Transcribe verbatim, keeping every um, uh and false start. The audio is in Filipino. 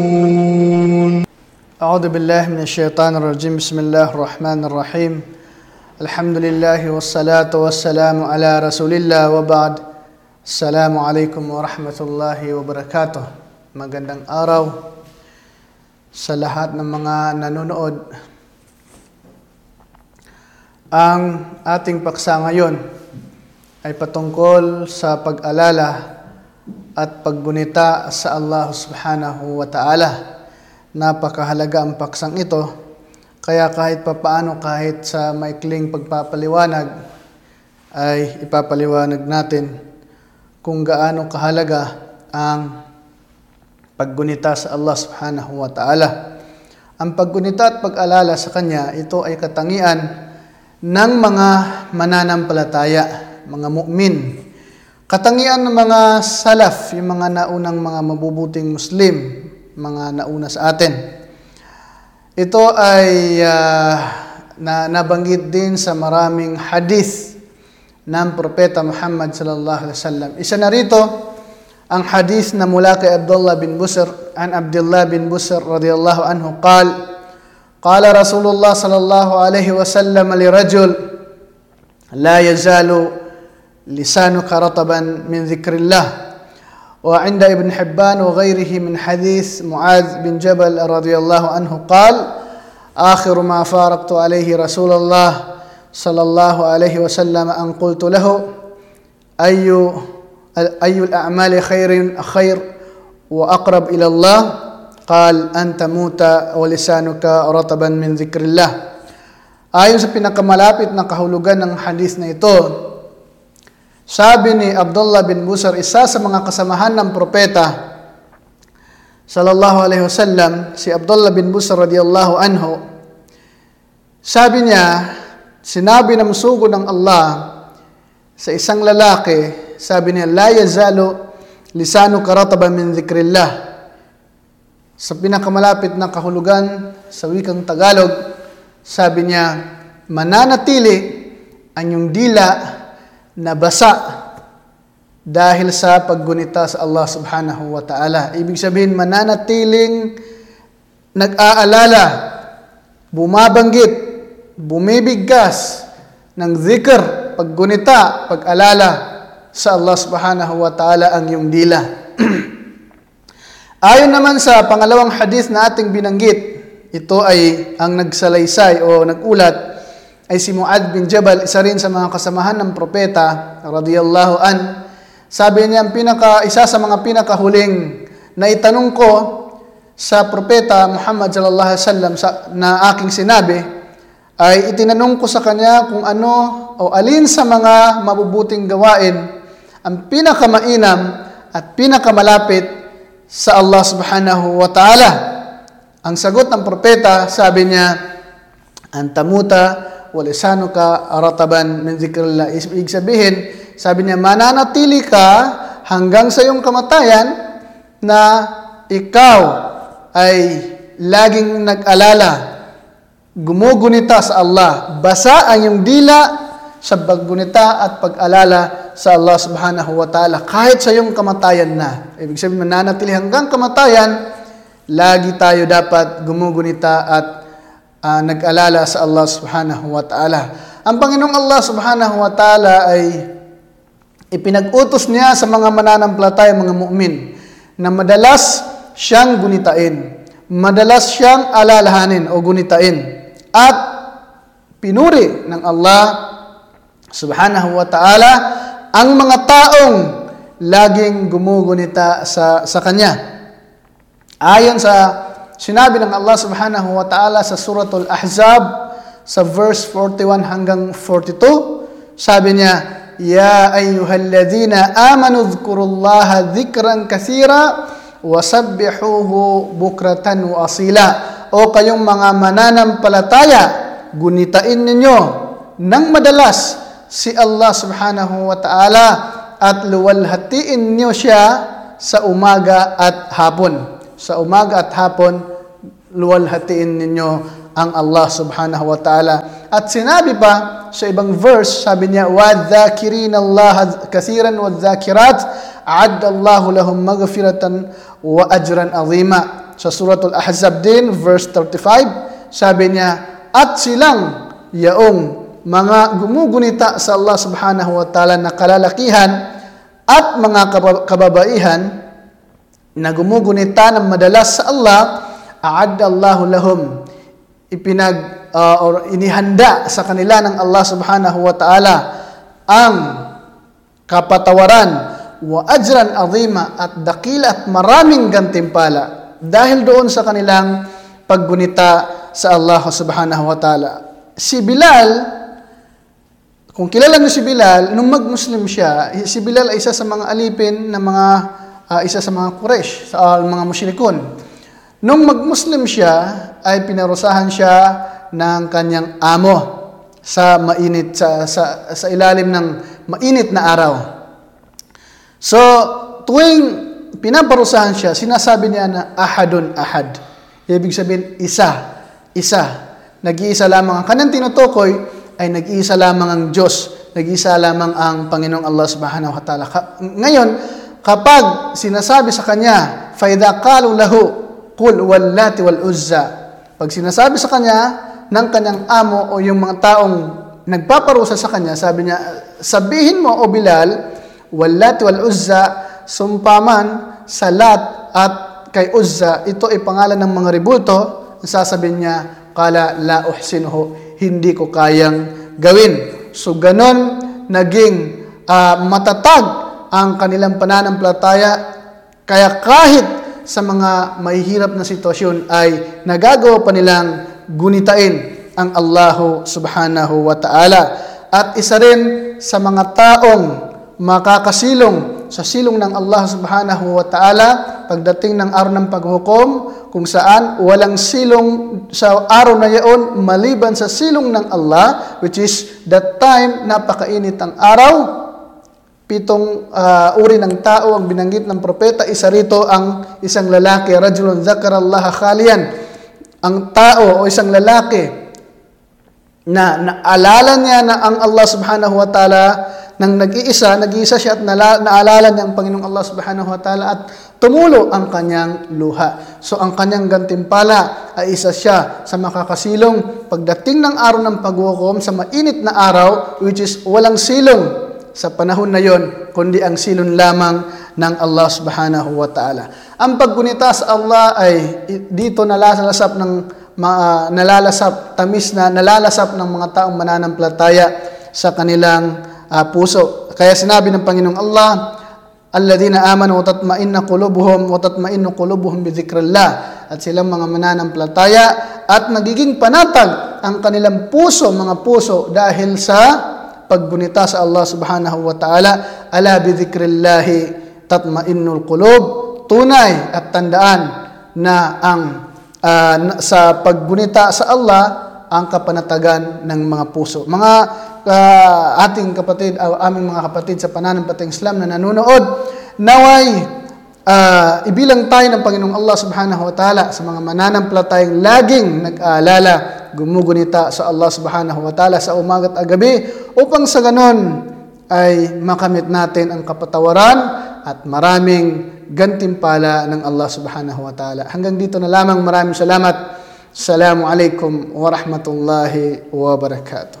أعوذ بالله من الشيطان الرجيم بسم الله الرحمن الرحيم الحمد لله والصلاة والسلام على رسول الله وبعد السلام عليكم ورحمة الله وبركاته. Magandang araw sa lahat ng mga nanonood. Ang ating paksa ngayon ay patungkol sa pag-alala at paggunita sa Allah subhanahu wa ta'ala. Napakahalaga ang paksang ito, kaya kahit papaano, kahit sa maikling pagpapaliwanag, ay ipapaliwanag natin kung gaano kahalaga ang paggunita sa Allah subhanahu wa ta'ala. Ang paggunita at pag-alala sa Kanya, ito ay katangian ng mga mananampalataya, mga mu'min. Katangian ng mga salaf, yung mga naunang mga mabubuting Muslim, mga nauna sa atin. Ito ay uh, na nabanggit din sa maraming hadith ng Propeta Muhammad sallallahu alaihi wasallam. Isa na rito ang hadith na mula kay Abdullah bin Busr, an Abdullah bin Busr radiyallahu anhu qal qala Rasulullah sallallahu alaihi wasallam li rajul la yazalu lisanuka rataban min dhikrillah. وعند ابن حبان وغيره من حديث معاذ بن جبل رضي الله عنه قال آخر ما فارقت عليه رسول الله صلى الله عليه وسلم أن قلت له أي أي الأعمال خير خير وأقرب إلى الله قال أن تموت ولسانك رطبا من ذكر الله. Ayon sa pinakamalapit na kahulugan ng hadith na ito, sabi ni Abdullah bin Busr, isa sa mga kasamahan ng propeta sallallahu alaihi wasallam, si Abdullah bin Busr radiyallahu anhu, sabi niya, sinabi ng sugo ng Allah sa isang lalaki, sabi niya, la yazalu lisanuka rataban min dhikrillah. Sa pinakamalapit na kahulugan sa wikang Tagalog, sabi niya, mananatili ang iyong dila na basa dahil sa paggunita sa Allah subhanahu wa ta'ala. Ibig sabihin, mananatiling nag-aalala, bumabanggit, bumibigkas ng zikr, paggunita, pag-alala sa Allah subhanahu wa ta'ala ang iyong dila. Ayon naman sa pangalawang hadith na ating binanggit, ito ay ang nagsalaysay o nagulat ay si Mu'adh bin Jabal, isa rin sa mga kasamahan ng propeta radiyallahu an. Sabi niya, ang pinaka, isa sa mga pinakahuling na itanong ko sa propeta Muhammad sallallahu alaihi wasallam na aking sinabi, ay itinanong ko sa kanya kung ano o alin sa mga mabubuting gawain ang pinakamainam at pinakamalapit sa Allah subhanahu wa ta'ala. Ang sagot ng propeta, sabi niya, antamuta walisanuka rataban min dhikrillah. Ibig sabihin, sabi niya, mananatili ka hanggang sa iyong kamatayan na ikaw ay laging nag-alala, gumugunita sa Allah, basa ang iyong dila sa paggunita at pag-alala sa Allah subhanahu wa ta'ala kahit sa iyong kamatayan na. Ibig sabihin, mananatili hanggang kamatayan, lagi tayo dapat gumugunita at Uh, nag-alala sa Allah subhanahu wa ta'ala. Ang Panginoong Allah subhanahu wa ta'ala ay ipinag-utos niya sa mga mananampalataya, mga mu'min, na madalas siyang gunitain, madalas siyang alalahanin o gunitain, at pinuri ng Allah subhanahu wa ta'ala ang mga taong laging gumugunita sa, sa Kanya. Ayon sa sinabi ng Allah subhanahu wa ta'ala sa Suratul Ahzab sa verse forty-one hanggang forty-two, sabi niya, ya ayyuhalladhina amanu dhkurullaha dhikran kathira wasabbihuhu bukratan wa asila. O kayong mga mananampalataya, gunitain ninyo ng madalas si Allah subhanahu wa ta'ala at luwalhatiin niyo siya sa umaga at hapon. Sa umaga at hapon, luwalhatiin ninyo ang Allah subhanahu wa ta'ala. At sinabi pa sa ibang verse, sabi niya, وَالذَّاكِرِينَ اللَّهَ كَثِيرًا وَالذَّاكِرَاتِ a'adda Allahu lahum maghfiratan wa ajran azima. Sa Suratul Ahzab din, verse thirty-five, sabi niya, at silang yaong mga gumugunita sa Allah subhanahu wa ta'ala na kalalakihan at mga kababaihan na gumugunita ng madalas sa Allah, a'adda Allahu lahum, ipinag uh, or inihanda sa kanila ng Allah subhanahu wa ta'ala ang kapatawaran wa ajran azima at dakila at maraming gantimpala dahil doon sa kanilang paggunita sa Allah subhanahu wa ta'ala. Si Bilal, kung kilala niyo si Bilal, nung mag-Muslim siya, si Bilal ay isa sa mga alipin na mga uh, isa sa mga Quraysh, sa uh, mga musyrikun. Nung mag-Muslim siya, ay pinarusahan siya ng kanyang amo sa mainit sa, sa sa ilalim ng mainit na araw. So, tuwing pinaparusahan siya, sinasabi niya na ahadun ahad. Ibig sabihin, isa, isa. Nag-iisa lamang ang kanyang tinutukoy ay nag-iisa lamang ang Diyos, nag-iisa lamang ang Panginoong Allah subhanahu wa ta'ala. Ngayon, kapag sinasabi sa kanya, فَإِذَا قَالُوا لَهُ قُلْ وَاللَّاتِ وَالْعُزَّى, pag sinasabi sa kanya ng kanyang amo o yung mga taong nagpaparusa sa kanya, sabi niya, sabihin mo o Bilal, wallati wal uzza, sumpaman sa Lat at kay Uzza, ito ay pangalan ng mga ributo, sasabihin niya, kala la uhsinuhu, hindi ko kayang gawin. So ganon naging uh, matatag ang kanilang pananampalataya, kaya kahit sa mga mahihirap na sitwasyon ay nagagawa pa nilang gunitain ang Allah subhanahu wa ta'ala. At isa rin sa mga taong makakasilong sa silong ng Allah subhanahu wa ta'ala pagdating ng araw ng paghukom, kung saan walang silong sa araw na yaon maliban sa silong ng Allah, which is that time napakainit ang araw. Pitong uh, uri ng tao ang binanggit ng propeta, isa rito ang isang lalaki, rajulun zakarallaha khaliyan, ang tao o isang lalaki na naalala niya na ang Allah subhanahu wa ta'ala nang nag-iisa, nag-iisa siya at nala, naalala niya ang Panginoong Allah subhanahu wa ta'ala at tumulo ang kanyang luha. So ang kanyang gantimpala ay isa siya sa makakasilong pagdating ng araw ng paghukom sa mainit na araw, which is walang silong sa panahon na yon, kundi ang silong lamang ng Allah subhanahu wa ta'ala. Ang paggunita sa Allah ay dito nalalasap ng uh, nalalasap, tamis na nalalasap ng mga taong mananampalataya sa kanilang uh, puso. Kaya sinabi ng Panginoong Allah, alladhina amanu wa tatma'innu qulubuhum wa tatma'innu qulubuhum bi dzikrillah, at silang mga mananampalataya at nagiging panatag ang kanilang puso, mga puso, dahil sa paggunita sa Allah subhanahu wa ta'ala. Ala bi dzikrillahi tatma'innul qulub, tunay at tandaan na ang uh, sa paggunita sa Allah ang kapanatagan ng mga puso. Mga uh, ating kapatid, uh, aming mga kapatid sa pananampalatayang Islam na nanonood, naway uh, ibilang tayo ng Panginoong Allah subhanahu wa ta'ala sa mga mananampalatayang laging nag-aalala, gumugunita sa Allah subhanahu wa ta'ala sa umaga at gabi, upang sa ganon ay makamit natin ang kapatawaran at maraming gantimpala ng Allah subhanahu wa ta'ala. Hanggang dito na lamang, maraming salamat. Assalamu alaikum wa rahmatullahi wa barakatuh.